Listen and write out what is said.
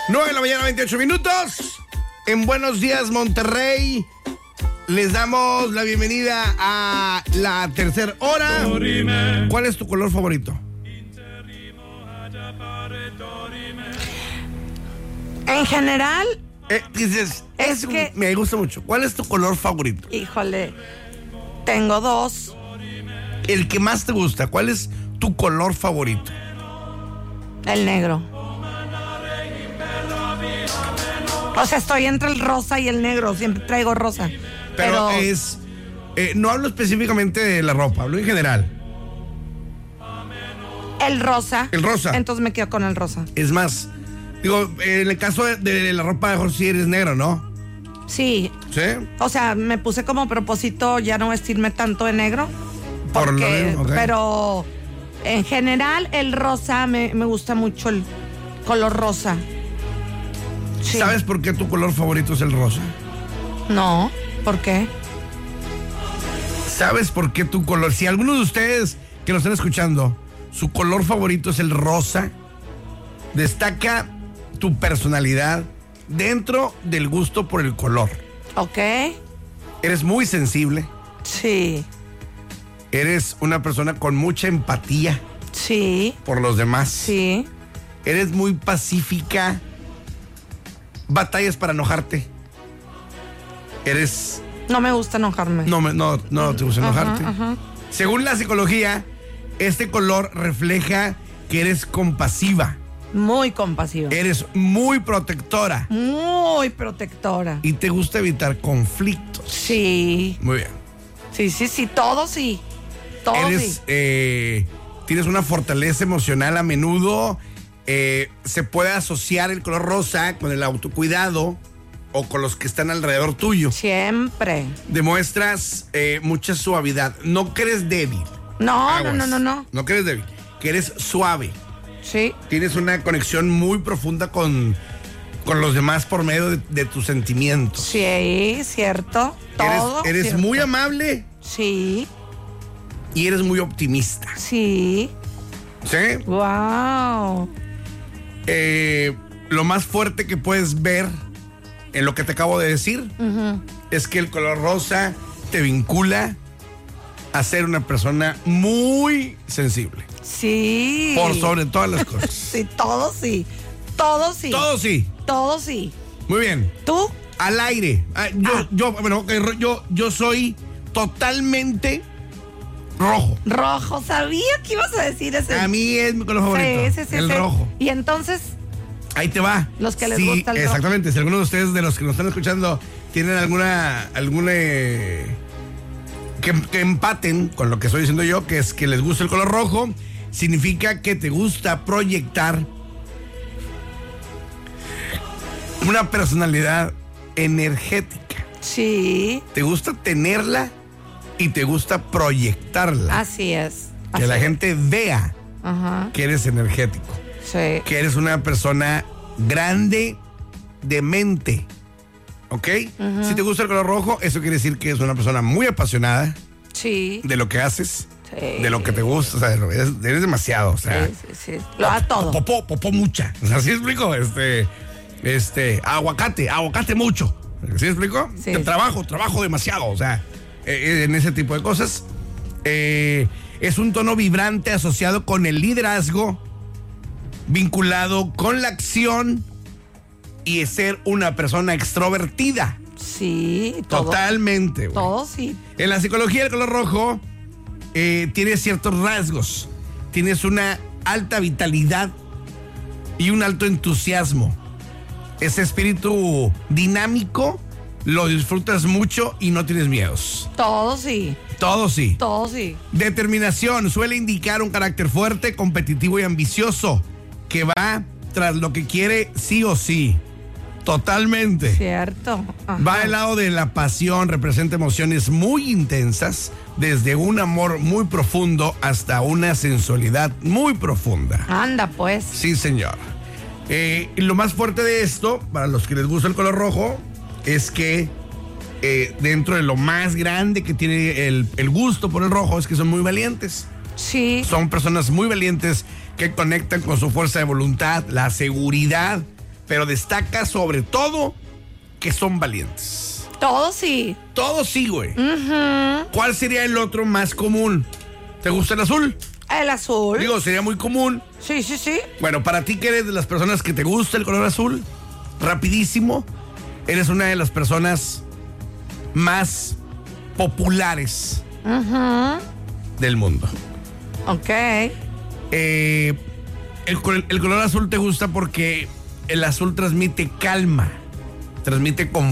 9:28 a.m. En Buenos Días, Monterrey. Les damos la bienvenida a la tercera hora. ¿Cuál es tu color favorito? En general, Dices, es que me gusta mucho. ¿Cuál es tu color favorito? híjole, tengo dos. El que más te gusta. ¿Cuál es tu color favorito? El negro. O sea, estoy entre el rosa y el negro. Siempre traigo rosa. Pero es... no hablo específicamente de la ropa, hablo en general. El rosa. El rosa. Entonces me quedo con el rosa. Es más, digo, en el caso de la ropa, mejor sí eres negro, ¿no? Sí. ¿Sí? O sea, me puse como propósito ya no vestirme tanto de negro. Por lo mismo, ok. Pero en general el rosa me gusta mucho, el color rosa. Sí. ¿Sabes por qué tu color favorito es el rosa? No, ¿por qué? ¿Sabes por qué tu color? Si alguno de ustedes que nos están escuchando, su color favorito es el rosa, destaca tu personalidad dentro del gusto por el color. ¿Ok? Eres muy sensible, Sí, eres una persona con mucha empatía sí, por los demás. sí. Eres muy pacífica, batallas para enojarte. Eres... No me gusta enojarme. No te gusta enojarte. Ajá. Según la psicología, este color refleja que eres compasiva, Muy compasiva. eres muy protectora Muy protectora. y te gusta evitar conflictos. Sí, Muy bien. sí. Todo sí. Todo Eres, sí. tienes una fortaleza emocional a menudo. Se puede asociar el color rosa con el autocuidado o con los que están alrededor tuyo. Siempre. Demuestras mucha suavidad. No que eres débil. No, Aguas. no. No que eres débil, que eres suave. Sí, Tienes una conexión muy profunda con los demás por medio de tus sentimientos. sí, cierto. Todo. Eres cierto. muy amable Sí, y eres muy optimista. sí. ¿Sí? Wow. Lo más fuerte que puedes ver en lo que te acabo de decir es que el color rosa te vincula a ser una persona muy sensible. Sí. Por sobre todas las cosas. Sí, todo sí. Todo sí. Todo sí. Todo sí. Muy bien. ¿Tú? Al aire. Yo soy totalmente rojo. Rojo. Sabía que ibas a decir ese. A mí es mi color favorito. Sí. El rojo. Y entonces, Ahí te va. Los que les gusta el rojo. Exactamente. Si alguno de ustedes, de los que nos están escuchando, tienen alguna que empaten con lo que estoy diciendo yo, que es que les gusta el color rojo, significa que te gusta proyectar una personalidad energética. sí. Te gusta tenerla y te gusta proyectarla. Así es. Que la gente vea Ajá. que eres energético, Sí. que eres una persona grande de mente. ¿Ok? Si te gusta el color rojo, eso quiere decir que eres una persona muy apasionada Sí. de lo que haces, Sí. de lo que te gusta. O sea, eres demasiado. O sea, Sí. Lo da todo. popó mucha. O sea, ¿sí explico? Aguacate mucho. ¿Sí explico? Sí. Trabajo demasiado. O sea, en ese tipo de cosas. Es un tono vibrante asociado con el liderazgo, vinculado con la acción y es ser una persona extrovertida. Sí. Todo. Totalmente, güey. Todo sí. En la psicología, el color rojo tiene ciertos rasgos. Tienes una alta vitalidad y un alto entusiasmo. Ese espíritu dinámico lo disfrutas mucho y no tienes miedos. Todo sí. Todo sí. Todo sí. Determinación suele indicar un carácter fuerte, competitivo y ambicioso que va tras lo que quiere sí o sí. Totalmente. Cierto. Ajá. Va al lado de la pasión, representa emociones muy intensas, desde un amor muy profundo hasta una sensualidad muy profunda. Anda, pues. Sí, señor. Lo más fuerte de esto, para los que les gusta el color rojo, es que dentro de lo más grande que tiene el gusto por el rojo es que son muy valientes. Sí. Son personas muy valientes que conectan con su fuerza de voluntad, la seguridad pero destaca sobre todo que son valientes. Todo sí. Todo sí, güey. ¿Cuál sería el otro más común? ¿Te gusta el azul? El azul. Digo, sería muy común. Sí, sí, sí. Bueno, para ti que eres de las personas que te gusta el color azul, rapidísimo, eres una de las personas más populares del mundo. Ok. El color azul te gusta porque el azul transmite calma, transmite confianza.